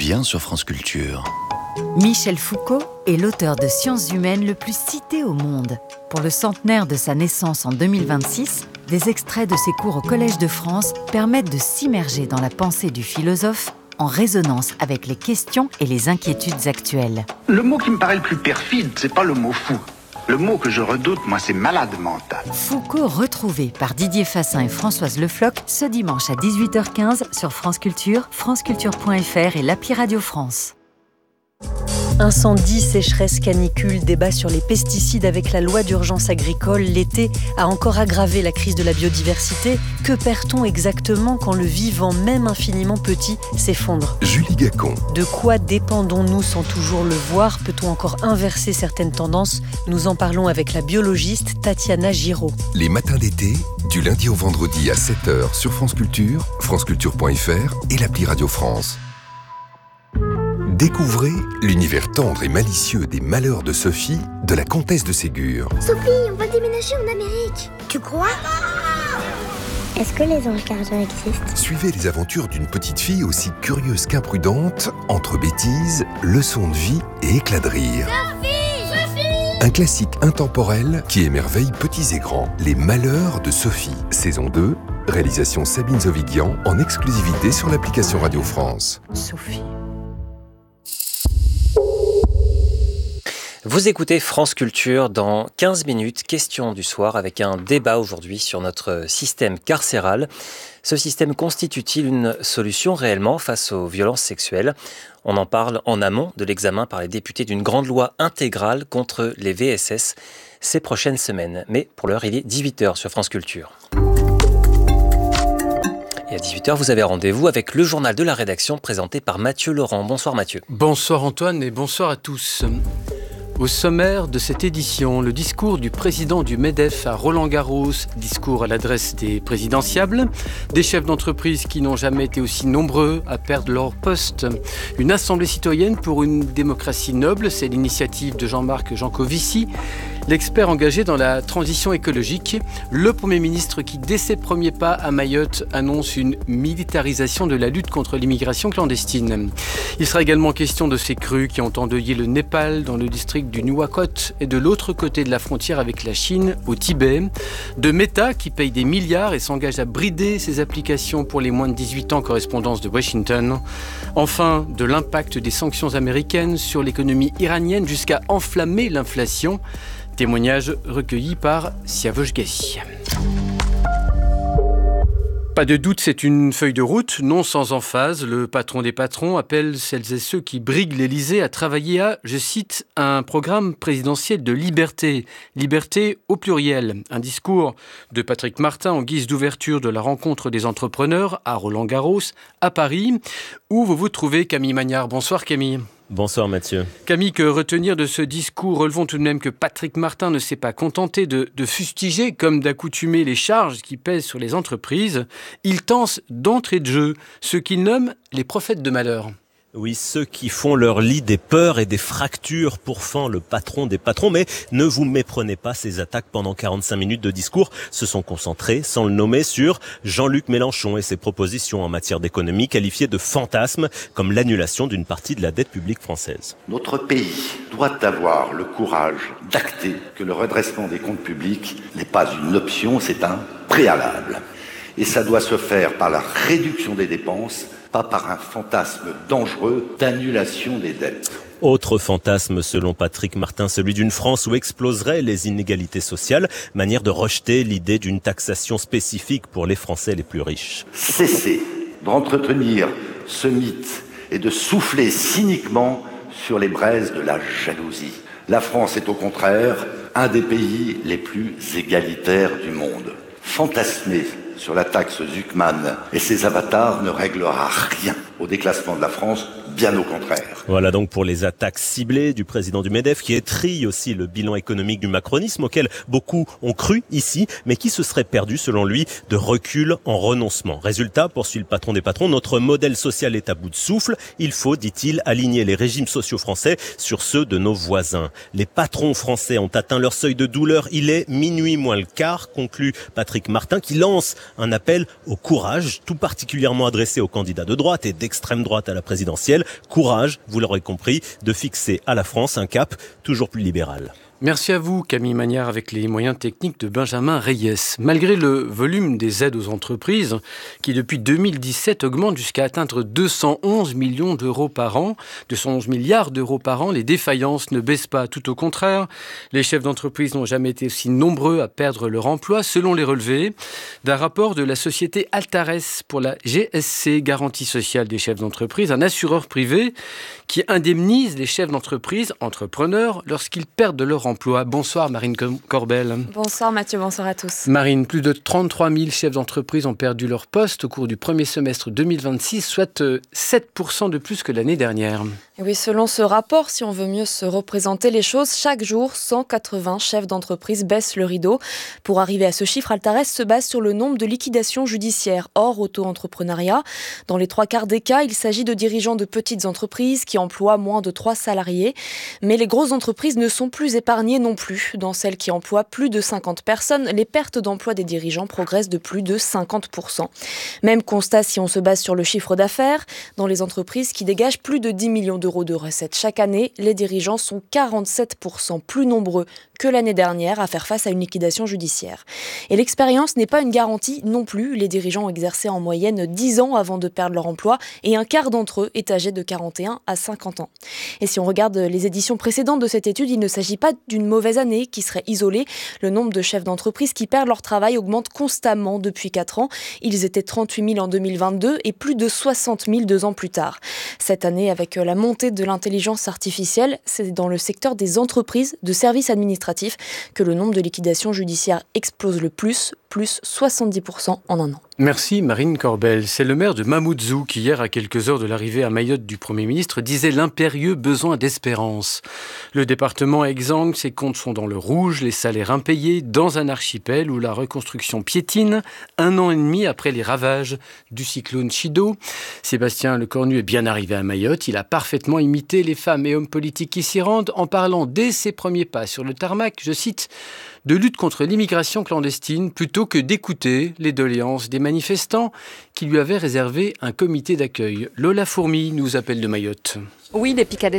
revient sur France Culture. Michel Foucault est l'auteur de sciences humaines le plus cité au monde. Pour le centenaire de sa naissance en 2026, des extraits de ses cours au Collège de France permettent de s'immerger dans la pensée du philosophe en résonance avec les questions et les inquiétudes actuelles. Le mot qui me paraît le plus perfide, c'est pas le mot fou. Le mot que je redoute, moi, c'est malade mental. Foucault retrouvé par Didier Fassin et Françoise Le Floch ce dimanche à 18h15 sur France Culture, franceculture.fr et l'appli Radio France. Incendie, sécheresse, canicule, débat sur les pesticides avec la loi d'urgence agricole, l'été a encore aggravé la crise de la biodiversité. Que perd-on exactement quand le vivant, même infiniment petit, s'effondre ? Julie Gacon. De quoi dépendons-nous sans toujours le voir ? Peut-on encore inverser certaines tendances ? Nous en parlons avec la biologiste Tatiana Giraud. Les matins d'été, du lundi au vendredi à 7h sur France Culture, franceculture.fr et l'appli Radio France. Découvrez l'univers tendre et malicieux des malheurs de Sophie, de la comtesse de Ségur. Sophie, on va déménager en Amérique. Tu crois ? Est-ce que les anges gardiens existent ? Suivez les aventures d'une petite fille aussi curieuse qu'imprudente, entre bêtises, leçons de vie et éclats de rire. Sophie ! Un classique intemporel qui émerveille petits et grands. Les malheurs de Sophie, saison 2, réalisation Sabine Zovigian, en exclusivité sur l'application Radio France. Sophie. Vous écoutez France Culture dans 15 minutes, question du soir, avec un débat aujourd'hui sur notre système carcéral. Ce système constitue-t-il une solution réellement face aux violences sexuelles ? On en parle en amont de l'examen par les députés d'une grande loi intégrale contre les VSS ces prochaines semaines. Mais pour l'heure, il est 18h sur France Culture. Et à 18h, vous avez rendez-vous avec le journal de la rédaction présenté par Mathieu Laurent. Bonsoir Mathieu. Bonsoir Antoine et bonsoir à tous. Au sommaire de cette édition, le discours du président du MEDEF à Roland-Garros, discours à l'adresse des présidentiables, des chefs d'entreprise qui n'ont jamais été aussi nombreux à perdre leur poste, une assemblée citoyenne pour une démocratie noble, c'est l'initiative de Jean-Marc Jancovici, l'expert engagé dans la transition écologique, le Premier ministre qui, dès ses premiers pas à Mayotte, annonce une militarisation de la lutte contre l'immigration clandestine. Il sera également question de ces crues qui ont endeuillé le Népal dans le district du Nuwakot et de l'autre côté de la frontière avec la Chine, au Tibet, de Meta qui paye des milliards et s'engage à brider ses applications pour les moins de 18 ans, correspondance de Washington. Enfin, de l'impact des sanctions américaines sur l'économie iranienne jusqu'à enflammer l'inflation. Témoignage recueilli par Siavosh Gassi. Pas de doute, c'est une feuille de route, non sans emphase. Le patron des patrons appelle celles et ceux qui briguent l'Élysée à travailler à, je cite, un programme présidentiel de liberté. Liberté au pluriel. Un discours de Patrick Martin en guise d'ouverture de la rencontre des entrepreneurs à Roland-Garros, à Paris, où vous vous trouvez Camille Magnard. Bonsoir Camille. Bonsoir Mathieu. Camille, que retenir de ce discours ? Relevons tout de même que Patrick Martin ne s'est pas contenté de fustiger, comme d'accoutumer, les charges qui pèsent sur les entreprises. Il tense d'entrée de jeu ce qu'il nomme les prophètes de malheur. Oui, ceux qui font leur lit des peurs et des fractures pourfend le patron des patrons. Mais ne vous méprenez pas, ces attaques pendant 45 minutes de discours se sont concentrées, sans le nommer, sur Jean-Luc Mélenchon et ses propositions en matière d'économie qualifiées de fantasmes, comme l'annulation d'une partie de la dette publique française. Notre pays doit avoir le courage d'acter que le redressement des comptes publics n'est pas une option, c'est un préalable. Et ça doit se faire par la réduction des dépenses, pas par un fantasme dangereux d'annulation des dettes. Autre fantasme selon Patrick Martin, celui d'une France où exploseraient les inégalités sociales, manière de rejeter l'idée d'une taxation spécifique pour les Français les plus riches. Cessez d'entretenir ce mythe et de souffler cyniquement sur les braises de la jalousie. La France est au contraire un des pays les plus égalitaires du monde. Fantasmer sur la taxe Zuckman et ses avatars ne réglera rien au déclassement de la France, bien au contraire. Voilà donc pour les attaques ciblées du président du MEDEF qui étrille aussi le bilan économique du macronisme auquel beaucoup ont cru ici, mais qui se serait perdu selon lui de recul en renoncement. Résultat, poursuit le patron des patrons, notre modèle social est à bout de souffle. Il faut, dit-il, aligner les régimes sociaux français sur ceux de nos voisins. Les patrons français ont atteint leur seuil de douleur. Il est minuit moins le quart, conclut Patrick Martin, qui lance un appel au courage, tout particulièrement adressé aux candidats de droite et d'extrême droite à la présidentielle. Courage, vous l'aurez compris, de fixer à la France un cap toujours plus libéral. Merci à vous, Camille Magnard, avec les moyens techniques de Benjamin Reyes. Malgré le volume des aides aux entreprises, qui depuis 2017 augmente jusqu'à atteindre 211 millions d'euros par an, 211 milliards d'euros par an, les défaillances ne baissent pas, tout au contraire. Les chefs d'entreprise n'ont jamais été aussi nombreux à perdre leur emploi, selon les relevés d'un rapport de la société Altares pour la GSC, Garantie sociale des chefs d'entreprise, un assureur privé qui indemnise les chefs d'entreprise, entrepreneurs, lorsqu'ils perdent leur emploi. Bonsoir Marine Corbel. Bonsoir Mathieu, bonsoir à tous. Marine, plus de 33 000 chefs d'entreprise ont perdu leur poste au cours du premier semestre 2026, soit 7% de plus que l'année dernière. Et oui, selon ce rapport, si on veut mieux se représenter les choses, chaque jour, 180 chefs d'entreprise baissent le rideau. Pour arriver à ce chiffre, Altares se base sur le nombre de liquidations judiciaires hors auto-entrepreneuriat. Dans les 3/4 des cas, il s'agit de dirigeants de petites entreprises qui emploient moins de 3 salariés. Mais les grosses entreprises ne sont plus épargnées non plus. Dans celles qui emploient plus de 50 personnes, les pertes d'emploi des dirigeants progressent de plus de 50%. Même constat si on se base sur le chiffre d'affaires. Dans les entreprises qui dégagent plus de 10 millions d'euros de recettes chaque année, les dirigeants sont 47% plus nombreux que l'année dernière à faire face à une liquidation judiciaire. Et l'expérience n'est pas une garantie non plus. Les dirigeants ont exercé en moyenne 10 ans avant de perdre leur emploi et un quart d'entre eux est âgé de 41 à 50 ans. Et si on regarde les éditions précédentes de cette étude, il ne s'agit pas d'une mauvaise année qui serait isolée. Le nombre de chefs d'entreprise qui perdent leur travail augmente constamment depuis 4 ans. Ils étaient 38 000 en 2022 et plus de 60 000 2 ans plus tard. Cette année, avec la montée de l'intelligence artificielle, c'est dans le secteur des entreprises de services administratifs que le nombre de liquidations judiciaires explose le plus 70% en un an. Merci Marine Corbel. C'est le maire de Mamoudzou qui, hier, à quelques heures de l'arrivée à Mayotte du Premier ministre, disait l'impérieux besoin d'espérance. Le département exsangue, ses comptes sont dans le rouge, les salaires impayés, dans un archipel où la reconstruction piétine, 1 an et demi après les ravages du cyclone Chido. Sébastien Lecornu est bien arrivé à Mayotte. Il a parfaitement imité les femmes et hommes politiques qui s'y rendent en parlant dès ses premiers pas sur le tarmac, je cite, de lutte contre l'immigration clandestine plutôt que d'écouter les doléances des manifestants qui lui avaient réservé un comité d'accueil. Lola Fourmi nous appelle de Mayotte. Oui, les picadets